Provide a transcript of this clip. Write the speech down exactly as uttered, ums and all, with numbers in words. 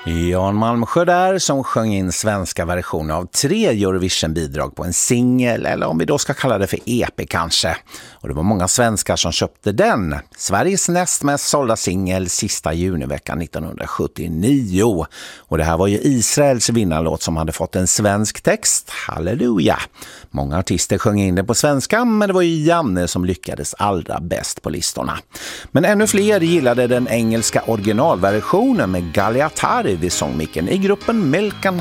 Jan Malmsjö där som sjöng in svenska versioner av tre Eurovision-bidrag på en singel, eller om vi då ska kalla det för E P kanske. Och det var många svenskar som köpte den. Sveriges näst mest sålda singel sista juniveckan nittonhundrasjuttionio. Och det här var ju Israels vinnarlåt som hade fått en svensk text. Halleluja! Många artister sjöng in det på svenska, men det var ju Janne som lyckades allra bäst på listorna. Men ännu fler gillade den engelska originalversionen med Gagliatari vid sångmicken i gruppen Milk and